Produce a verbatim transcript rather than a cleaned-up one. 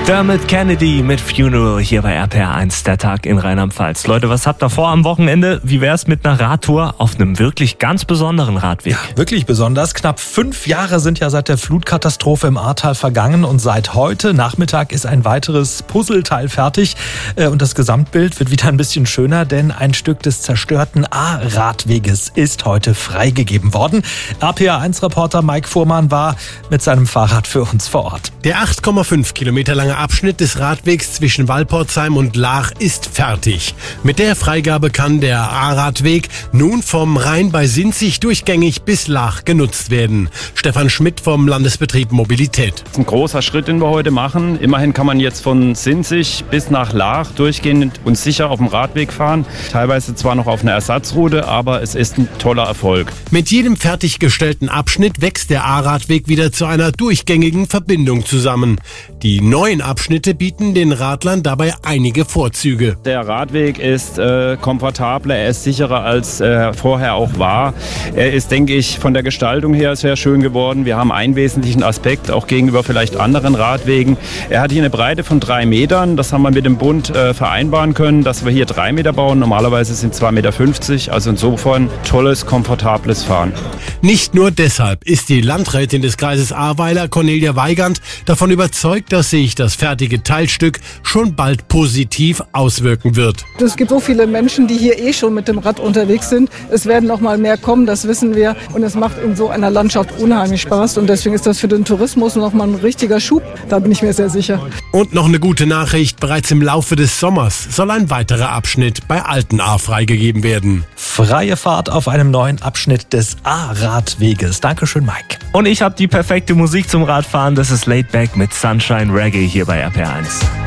Dermot Kennedy mit Funeral hier bei R P R eins, der Tag in Rheinland-Pfalz. Leute, was habt ihr vor am Wochenende? Wie wär's mit einer Radtour auf einem wirklich ganz besonderen Radweg? Ja, wirklich besonders. Knapp fünf Jahre sind ja seit der Flutkatastrophe im Ahrtal vergangen und seit heute Nachmittag ist ein weiteres Puzzleteil fertig und das Gesamtbild wird wieder ein bisschen schöner, denn ein Stück des zerstörten A-Radweges ist heute freigegeben worden. R P R eins Reporter Mike Fuhrmann war mit seinem Fahrrad für uns vor Ort. Der acht Komma fünf Kilometer lange Abschnitt des Radwegs zwischen Walporzheim und Laach ist fertig. Mit der Freigabe kann der A-Radweg nun vom Rhein bei Sinzig durchgängig bis Laach genutzt werden. Stefan Schmidt vom Landesbetrieb Mobilität. Das ist ein großer Schritt, den wir heute machen. Immerhin kann man jetzt von Sinzig bis nach Laach durchgehend und sicher auf dem Radweg fahren. Teilweise zwar noch auf einer Ersatzroute, aber es ist ein toller Erfolg. Mit jedem fertiggestellten Abschnitt wächst der A-Radweg wieder zu einer durchgängigen Verbindung zusammen. Die neuen Abschnitte bieten den Radlern dabei einige Vorzüge. Der Radweg ist äh, komfortabler, er ist sicherer als er vorher auch war. Er ist, denke ich, von der Gestaltung her sehr schön geworden. Wir haben einen wesentlichen Aspekt, auch gegenüber vielleicht anderen Radwegen. Er hat hier eine Breite von drei Metern. Das haben wir mit dem Bund äh, vereinbaren können, dass wir hier drei Meter bauen. Normalerweise sind zwei Meter fünfzig. Also insofern tolles, komfortables Fahren. Nicht nur deshalb ist die Landrätin des Kreises Ahrweiler, Cornelia Weigand, davon überzeugt, dass sich das fertige Teilstück schon bald positiv auswirken wird. Es gibt so viele Menschen, die hier eh schon mit dem Rad unterwegs sind. Es werden noch mal mehr kommen, das wissen wir. Und es macht in so einer Landschaft unheimlich Spaß. Und deswegen ist das für den Tourismus noch mal ein richtiger Schub. Da bin ich mir sehr sicher. Und noch eine gute Nachricht. Bereits im Laufe des Sommers soll ein weiterer Abschnitt bei Altenahr freigegeben werden. Freie Fahrt auf einem neuen Abschnitt des A-Radweges. Dankeschön, Mike. Und ich habe die perfekte Musik zum Radfahren. Das ist Laid Back mit Sunshine Reggae hier bei R P R eins.